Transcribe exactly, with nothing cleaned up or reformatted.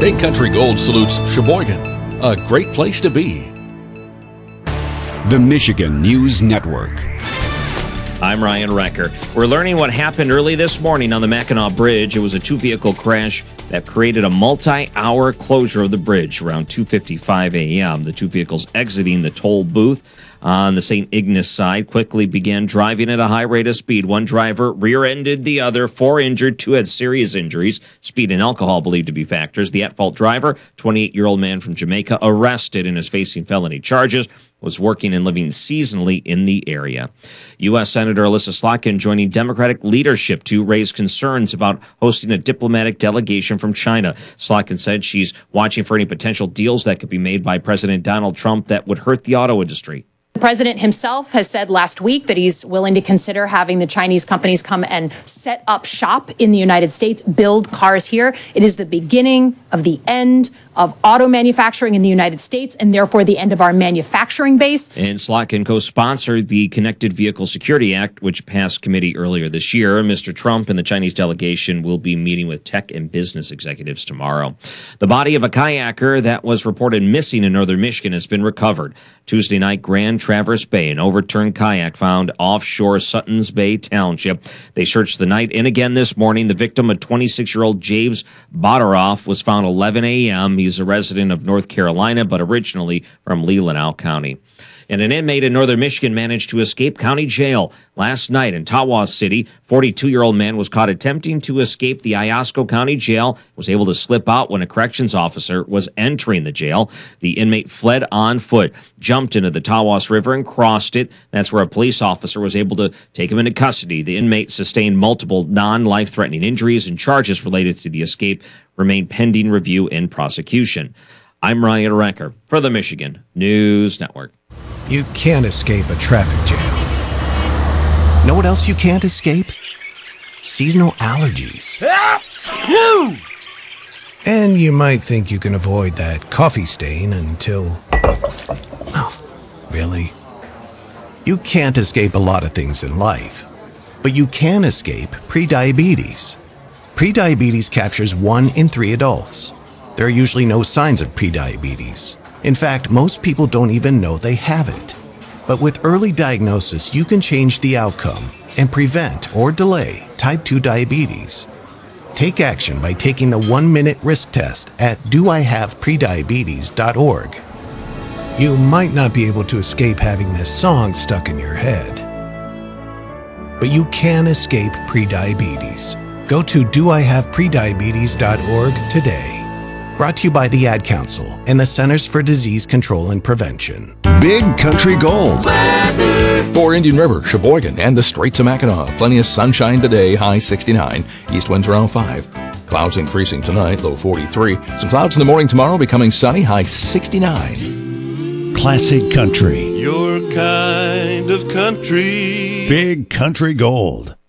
Big Country Gold salutes Sheboygan, a great place to be. The Michigan News Network. I'm Ryan Recker. We're learning what happened early this morning on the Mackinac Bridge. It was a two-vehicle crash that created a multi-hour closure of the bridge around two fifty-five a.m. The two vehicles exiting the toll booth on the Saint Ignace side quickly began driving at a high rate of speed. One driver rear-ended the other, four injured, two had serious injuries. Speed and alcohol believed to be factors. The at-fault driver, twenty-eight-year-old man from Jamaica, arrested and is facing felony charges, was working and living seasonally in the area. U S. Senator Elissa Slotkin joining Democratic leadership to raise concerns about hosting a diplomatic delegation from China. Slotkin said she's watching for any potential deals that could be made by President Donald Trump that would hurt the auto industry. The president himself has said last week that he's willing to consider having the Chinese companies come and set up shop in the United States, build cars here. It is the beginning of the end of auto manufacturing in the United States and therefore the end of our manufacturing base. And Slotkin co-sponsored the Connected Vehicle Security Act, which passed committee earlier this year. Mister Trump and the Chinese delegation will be meeting with tech and business executives tomorrow. The body of a kayaker that was reported missing in northern Michigan has been recovered. Tuesday night, Grand Traverse Bay, an overturned kayak found offshore Suttons Bay Township. They searched the night and again this morning. The victim, a twenty-six-year-old James Bodaroff, was found eleven a.m. He's a resident of North Carolina, but originally from Leelanau County. And an inmate in northern Michigan managed to escape county jail. Last night in Tawas City, forty-two-year-old man was caught attempting to escape the Iosco County Jail, was able to slip out when a corrections officer was entering the jail. The inmate fled on foot, jumped into the Tawas River and crossed it. That's where a police officer was able to take him into custody. The inmate sustained multiple non-life-threatening injuries, and charges related to the escape remain pending review and prosecution. I'm Ryan Recker for the Michigan News Network. You can't escape a traffic jam. Know what else you can't escape? Seasonal allergies. And you might think you can avoid that coffee stain until... Oh, really? You can't escape a lot of things in life, but you can escape prediabetes. Prediabetes captures one in three adults. There are usually no signs of prediabetes. In fact, most people don't even know they have it. But with early diagnosis, you can change the outcome and prevent or delay type two diabetes. Take action by taking the one-minute risk test at do I have prediabetes dot org. You might not be able to escape having this song stuck in your head, but you can escape prediabetes. Go to do I have prediabetes dot org today. Brought to you by the Ad Council and the Centers for Disease Control and Prevention. Big Country Gold. For Indian River, Sheboygan, and the Straits of Mackinac, plenty of sunshine today, high sixty-nine. East winds around five. Clouds increasing tonight, low forty-three. Some clouds in the morning tomorrow, becoming sunny, high sixty-nine. Classic Country. Your kind of country. Big Country Gold.